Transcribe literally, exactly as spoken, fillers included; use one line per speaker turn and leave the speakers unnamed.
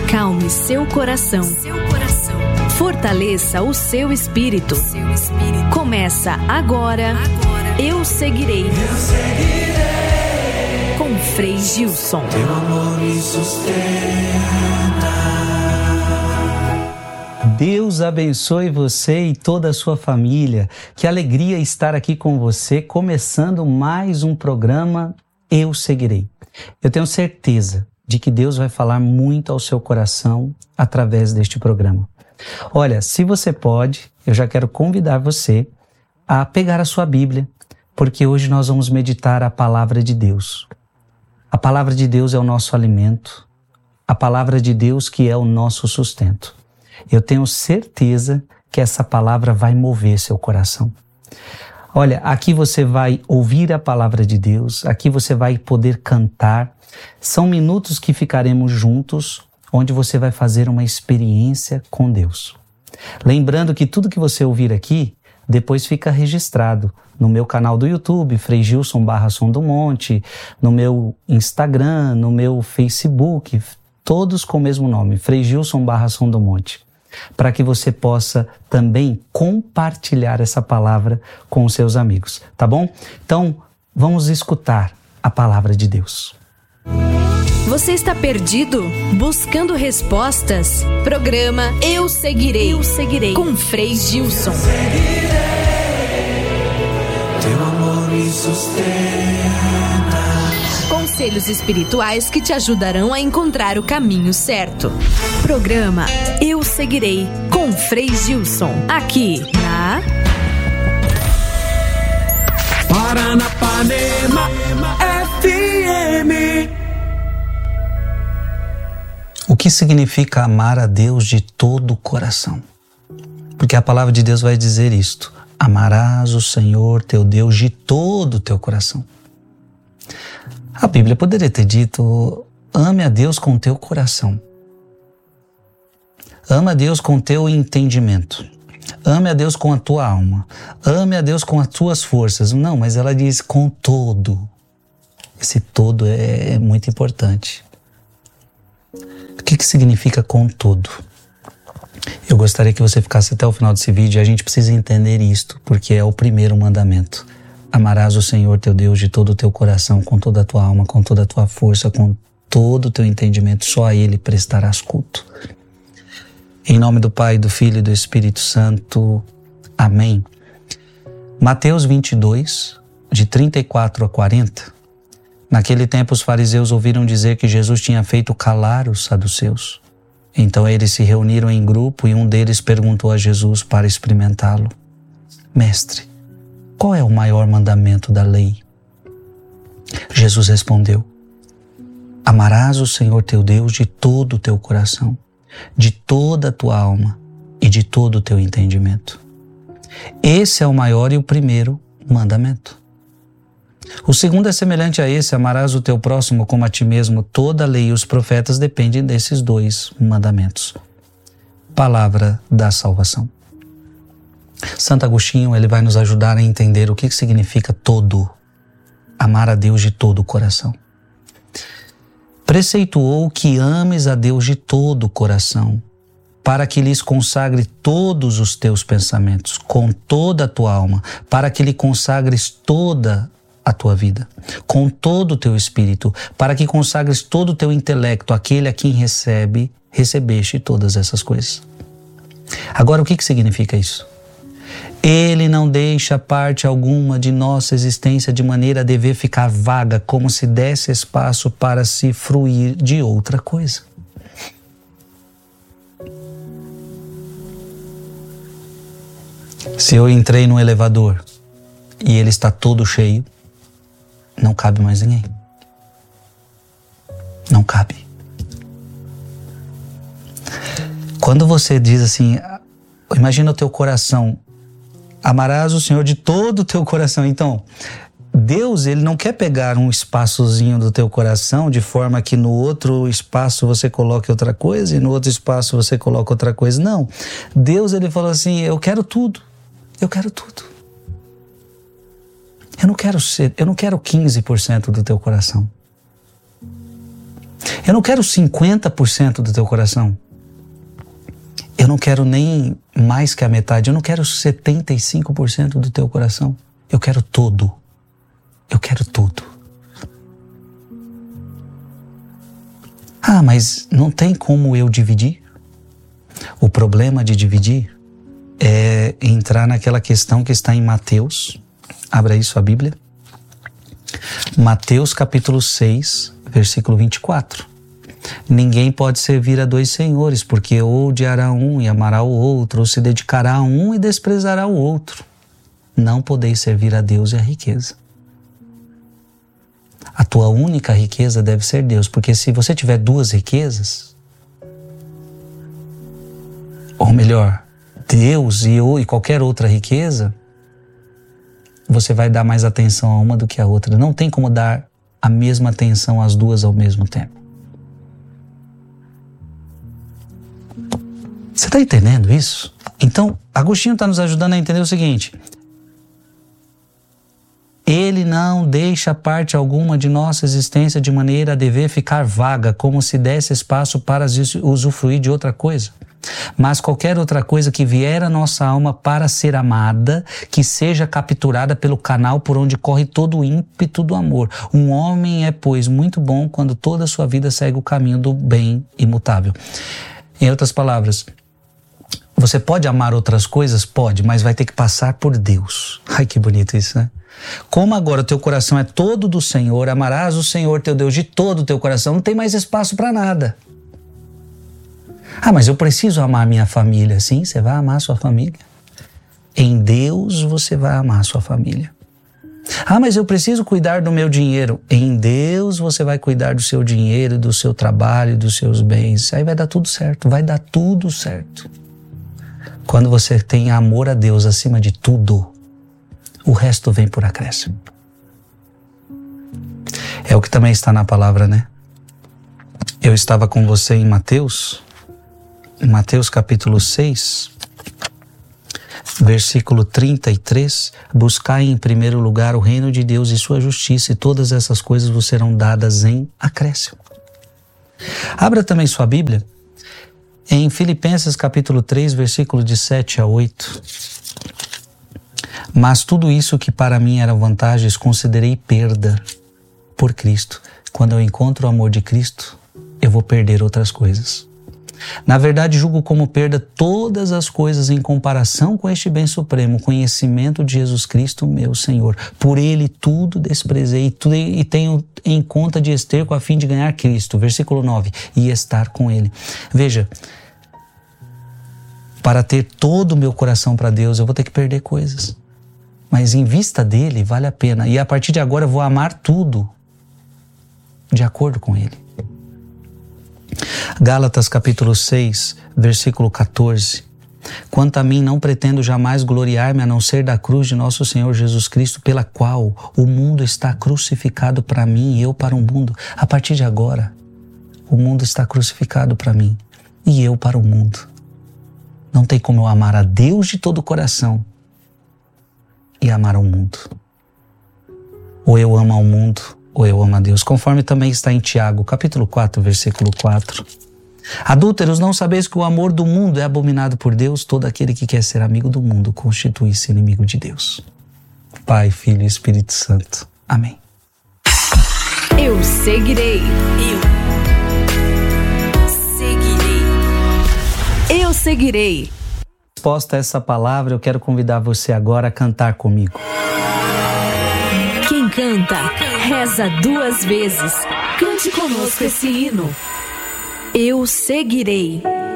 Acalme seu coração. Fortaleça o seu espírito. Começa agora, Eu Seguirei. Com Frei Gilson.
Teu amor me sustenta.
Deus abençoe você e toda a sua família. Que alegria estar aqui com você, começando mais um programa Eu Seguirei. Eu tenho certeza de que Deus vai falar muito ao seu coração através deste programa. Olha, se você pode, eu já quero convidar você a pegar a sua Bíblia, porque hoje nós vamos meditar a palavra de Deus. A palavra de Deus é o nosso alimento, a palavra de Deus que é o nosso sustento. Eu tenho certeza que essa palavra vai mover seu coração. Olha, aqui você vai ouvir a palavra de Deus, aqui você vai poder cantar. São minutos que ficaremos juntos, onde você vai fazer uma experiência com Deus. Lembrando que tudo que você ouvir aqui, depois fica registrado no meu canal do YouTube, Frei Gilson barra Som do Monte, no meu Instagram, no meu Facebook, todos com o mesmo nome, Frei Gilson barra Som do Monte, para que você possa também compartilhar essa palavra com os seus amigos, tá bom? Então, vamos escutar a palavra de Deus.
Você está perdido? Buscando respostas? Programa Eu Seguirei. Eu Seguirei. Com Frei Gilson.
Teu amor me sustenta.
Conselhos espirituais que te ajudarão a encontrar o caminho certo. Programa Eu Seguirei. Com Frei Gilson. Aqui na
Paranapanema F M.
O que significa amar a Deus de todo o coração? Porque a palavra de Deus vai dizer isto: amarás o Senhor teu Deus de todo o teu coração. A Bíblia poderia ter dito: ame a Deus com o teu coração. Ame a Deus com o teu entendimento. Ame a Deus com a tua alma. Ame a Deus com as tuas forças. Não, mas ela diz com todo. Esse todo é, é muito importante. O que, que significa com todo? Eu gostaria que você ficasse até o final desse vídeo. A gente precisa entender isto, porque é o primeiro mandamento. Amarás o Senhor teu Deus de todo o teu coração, com toda a tua alma, com toda a tua força, com todo o teu entendimento. Só a Ele prestarás culto. Em nome do Pai, do Filho e do Espírito Santo. Amém. Mateus vinte e dois, de trinta e quatro a quarenta. Naquele tempo os fariseus ouviram dizer que Jesus tinha feito calar os saduceus. Então eles se reuniram em grupo e um deles perguntou a Jesus para experimentá-lo: Mestre, qual é o maior mandamento da lei? Jesus respondeu: amarás o Senhor teu Deus de todo o teu coração, de toda a tua alma e de todo o teu entendimento. Esse é o maior e o primeiro mandamento. O segundo é semelhante a esse: amarás o teu próximo como a ti mesmo. Toda a lei e os profetas dependem desses dois mandamentos. Palavra da salvação. Santo Agostinho, ele vai nos ajudar a entender o que significa todo, amar a Deus de todo o coração. Preceituou que ames a Deus de todo o coração, para que lhes consagre todos os teus pensamentos, com toda a tua alma, para que lhe consagres toda a tua vida, com todo o teu espírito, para que consagres todo o teu intelecto, aquele a quem recebe, recebeste todas essas coisas. Agora, o que, que significa isso? Ele não deixa parte alguma de nossa existência de maneira a dever ficar vaga, como se desse espaço para se fruir de outra coisa. Se eu entrei no elevador e ele está todo cheio, não cabe mais ninguém. Não cabe. Quando você diz assim, imagina o teu coração, amarás o Senhor de todo o teu coração. Então, Deus, ele não quer pegar um espaçozinho do teu coração de forma que no outro espaço você coloque outra coisa e no outro espaço você coloque outra coisa. Não. Deus, ele falou assim, eu quero tudo. Eu quero tudo. Eu não quero ser, eu não quero quinze por cento do teu coração. Eu não quero cinquenta por cento do teu coração. Eu não quero nem mais que a metade. Eu não quero setenta e cinco por cento do teu coração. Eu quero todo. Eu quero tudo. Ah, mas não tem como eu dividir? O problema de dividir é entrar naquela questão que está em Mateus. Abra aí sua Bíblia. Mateus capítulo seis, versículo vinte e quatro. Ninguém pode servir a dois senhores, porque ou odiará um e amará o outro, ou se dedicará a um e desprezará o outro. Não podeis servir a Deus e a riqueza. A tua única riqueza deve ser Deus, porque se você tiver duas riquezas, ou melhor, Deus e, e qualquer outra riqueza, você vai dar mais atenção a uma do que a outra. Não tem como dar a mesma atenção às duas ao mesmo tempo. Você está entendendo isso? Então, Agostinho está nos ajudando a entender o seguinte: ele não deixa parte alguma de nossa existência de maneira a dever ficar vaga, como se desse espaço para usufruir de outra coisa. Mas qualquer outra coisa que vier à nossa alma para ser amada, que seja capturada pelo canal por onde corre todo o ímpeto do amor. Um homem é, pois, muito bom quando toda a sua vida segue o caminho do bem imutável. Em outras palavras, você pode amar outras coisas? Pode, mas vai ter que passar por Deus. Ai, que bonito isso, né? Como agora o teu coração é todo do Senhor, amarás o Senhor teu Deus de todo o teu coração, não tem mais espaço para nada. Ah, mas eu preciso amar minha família. Sim, você vai amar sua família. Em Deus você vai amar sua família. Ah, mas eu preciso cuidar do meu dinheiro. Em Deus você vai cuidar do seu dinheiro, do seu trabalho, dos seus bens. Aí vai dar tudo certo, vai dar tudo certo. Quando você tem amor a Deus acima de tudo, o resto vem por acréscimo. É o que também está na palavra, né? Eu estava com você em Mateus, em Mateus capítulo seis, versículo trinta e três. Buscai em primeiro lugar o reino de Deus e sua justiça, e todas essas coisas vos serão dadas em acréscimo. Abra também sua Bíblia em Filipenses capítulo três, versículo de sete a oito. Mas tudo isso que para mim eram vantagens, considerei perda por Cristo. Quando eu encontro o amor de Cristo, eu vou perder outras coisas. Na verdade, julgo como perda todas as coisas em comparação com este bem supremo, o conhecimento de Jesus Cristo, meu Senhor. Por Ele tudo desprezei e tenho em conta de esterco a fim de ganhar Cristo. Versículo nove, e estar com Ele. Veja, para ter todo o meu coração para Deus, eu vou ter que perder coisas. Mas em vista dele, vale a pena. E a partir de agora eu vou amar tudo de acordo com Ele. Gálatas capítulo seis, versículo quatorze. Quanto a mim, não pretendo jamais gloriar-me a não ser da cruz de nosso Senhor Jesus Cristo, pela qual o mundo está crucificado para mim e eu para o mundo. A partir de agora, o mundo está crucificado para mim e eu para o mundo. Não tem como eu amar a Deus de todo o coração e amar ao mundo. Ou eu amo ao mundo, ou eu amo a Deus, conforme também está em Tiago, capítulo quatro, versículo quatro. Adúlteros, não sabeis que o amor do mundo é abominado por Deus? Todo aquele que quer ser amigo do mundo constitui-se inimigo de Deus. Pai, Filho e Espírito Santo. Amém.
Eu seguirei. Eu seguirei. Eu seguirei.
Resposta a essa palavra, eu quero convidar você agora a cantar comigo.
Quem canta, reza duas vezes. Cante conosco esse hino. Eu seguirei.